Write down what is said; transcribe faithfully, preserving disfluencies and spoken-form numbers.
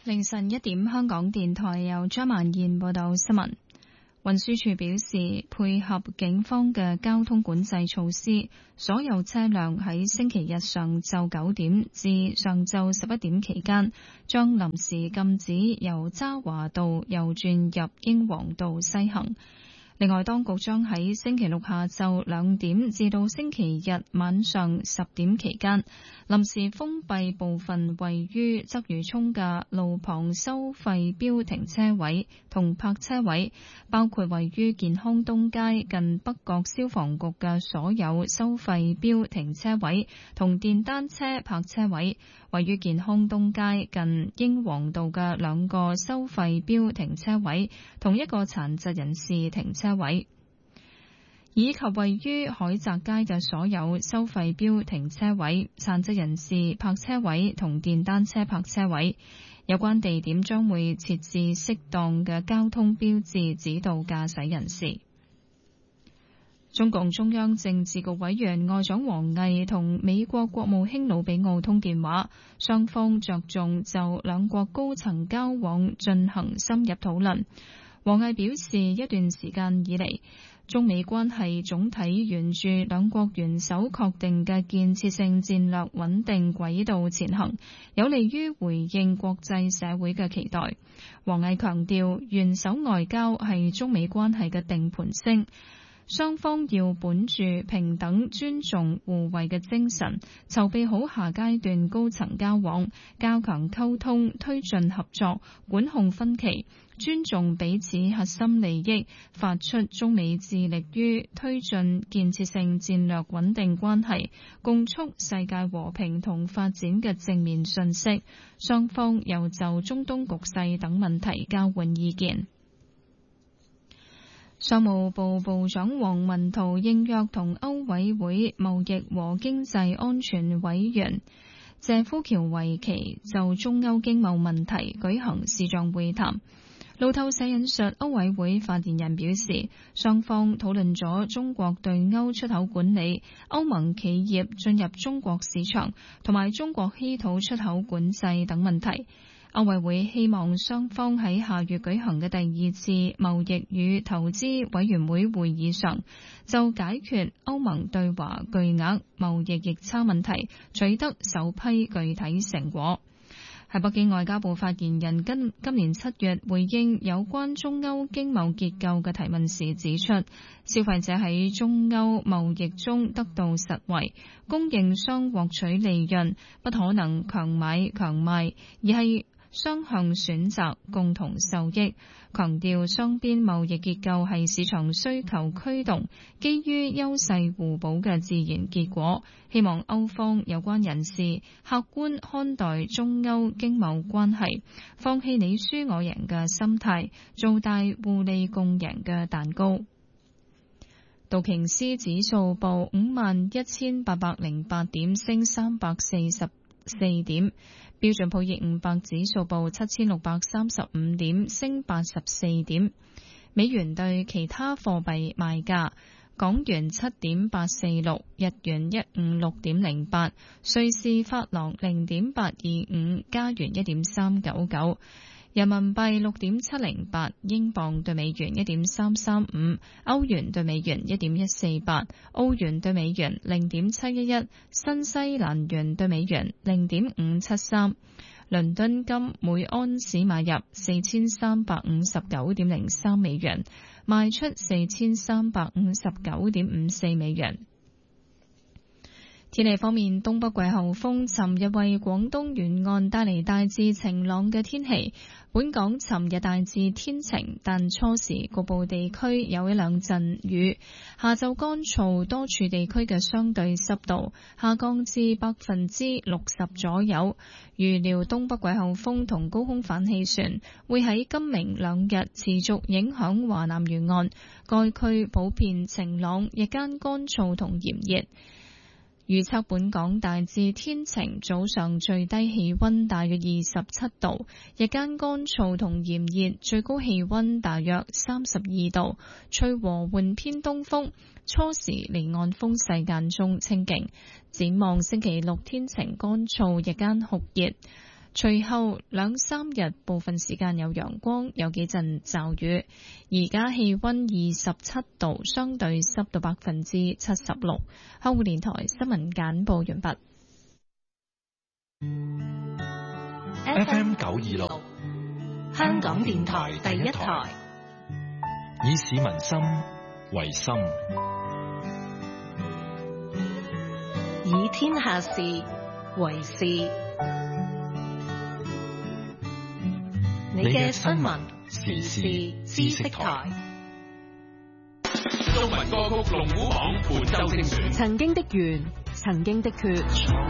凌晨一點，香港電台由張曼燕報道新聞。運輸署表示，配合警方嘅交通管制措施，所有車輛喺星期日上晝九點至上晝十一點期間，將臨時禁止由渣華道右轉入英皇道西行。另外，當局將喺星期六下晝兩點至到星期日晚上十點期間，臨時封閉部分位於鰂魚涌嘅路旁收費標停車位同泊車位，包括位於健康東街近北角消防局嘅所有收費標停車位同電單車泊車位，位於健康東街近英皇道嘅兩個收費標停車位同一個殘疾人士停車位，以及位於海澤街嘅所有收費標停車位、殘疾人士泊車位同電單車泊車位。有關地點將會設置適當嘅交通標誌，指導駕駛人士。中共中央政治局委員外長王毅同美國國務卿魯比奧通電話，雙方着重就兩國高層交往進行深入討論。王毅表示，一段時間以嚟，中美關係總體沿住兩國元首確定嘅建設性戰略穩定軌道前行，有利於回應國際社會嘅期待。王毅強調，元首外交係中美關係嘅定盤星，雙方要本住平等、尊重、互惠嘅精神，籌備好下階段高層交往，加強溝通，推進合作，管控分歧，尊重彼此核心利益，發出中美致力於推進建設性戰略穩定關係，共促世界和平同發展嘅正面訊息。雙方又就中東局勢等問題交換意見。商務部部長王文濤應約同歐委會貿易和經濟安全委員謝夫喬維奇就中歐經貿問題舉行視像會談。路透社引述歐委會發言人表示，雙方討論咗中國對歐出口管理、歐盟企業進入中國市場同埋中國稀土出口管制等問題。歐委會希望雙方喺下月舉行嘅第二次貿易與投資委員會會議上，就解決歐盟對華巨額貿易逆差問題取得首批具體成果。喺北京，外交部發言人今今年七月回應有關中歐經貿結構嘅提問時指出，消費者喺中歐貿易中得到實惠，供應商獲取利潤，不可能強買強賣，而係雙向選擇，共同受益。強調雙邊貿易結構係市場需求驅動，基於優勢互補嘅自然結果。希望歐方有關人士客觀看待中歐經貿關係，放棄你輸我贏嘅心態，做大互利共贏嘅蛋糕。道瓊斯指數報五萬一千八百零八點，升三百四十四點。標準普爾五百指數報七千六百三十五點，升八十四點。美元對其他貨幣賣價：港元七點八四六，日元一五六點零八，瑞士法郎零點八二五，加元一點三九九，人民幣六點七零八，英鎊對美元一點三三五，歐元對美元一點一四八，澳元對美元零點七一一，新西蘭元對美元零點五七三。倫敦金每安士買入四千三百五十九點零三美元，賣出四千三百五十九點五四美元。天氣方面，東北季候風尋日為廣東沿岸帶嚟大致晴朗嘅天氣。本港尋日大致天晴，但初時局部地區有一兩陣雨。下晝乾燥，多處地區嘅相對濕度下降至百分之六十左右。預料東北季候風同高空反氣旋會喺今明兩日持續影響華南沿岸，該區普遍晴朗，日間乾燥同炎熱。預測本港大致天晴，早上最低氣溫大約二十七度，日間乾燥同炎熱，最高氣溫大約三十二度，吹和緩偏東風，初時離岸風勢間中清勁。展望星期六天晴乾燥，日間酷熱， 隨後兩三日部分時間有陽光，有幾陣驟雨。而家氣溫二十七度，相對濕度百分之七十六。香港電台新聞簡報完畢。 F M 九二六，香港電台第一台，以市民心為心， 以天下事為事。你嘅新聞時事知識台， 中文歌曲龍虎榜本周精選， 曾經的緣，曾經的缺。